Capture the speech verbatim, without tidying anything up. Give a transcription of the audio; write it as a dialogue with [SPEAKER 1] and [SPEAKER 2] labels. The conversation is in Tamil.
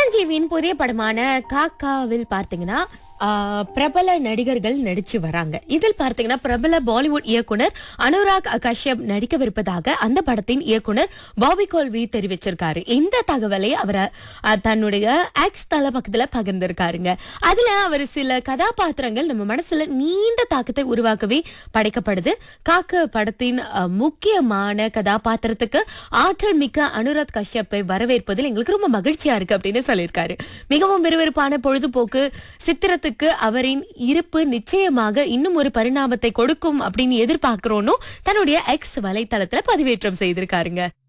[SPEAKER 1] சிரஞ்சீவியின் புதிய படமான காக்காவில் பார்த்தீங்கன்னா ஆ, பிரபல நடிகர்கள் நடிச்சு வராங்க. இதில் பார்த்தீங்கன்னா பிரபல பாலிவுட் இயக்குனர் அனுராக் கஷ்யப் நடிக்கவிருப்பதாக அந்த படத்தின் இயக்குனர் பாபி கோல்வி தெரிவிச்சிருக்காரு. இந்த தகவலை அவர் அ, தன்னுடைய எக்ஸ் தள பக்கத்துல பகிர்ந்திருக்காருங்க. அதுல அவர் சில கதாபாத்திரங்கள் நம்ம மனசுல நீண்ட தாக்கத்தை உருவாக்கவே படைக்கப்படுது. காக்க படத்தின் அ, முக்கியமான கதாபாத்திரத்துக்கு ஆற்றல் மிக்க அனுராக் கஷ்யப்பை வரவேற்பதில் எங்களுக்கு ரொம்ப மகிழ்ச்சியா இருக்கு அப்படின்னு சொல்லியிருக்காரு. மிகவும் விறுவிறுப்பான பொழுதுபோக்கு சித்திரத்துக்கு அவரின் இருப்பு நிச்சயமாக இன்னும் ஒரு பரிணாமத்தை கொடுக்கும் அப்படின்னு எதிர்பார்க்கிறோன்னு தன்னுடைய எக்ஸ் வலைத்தளத்துல பதிவேற்றம் செய்திருக்காருங்க.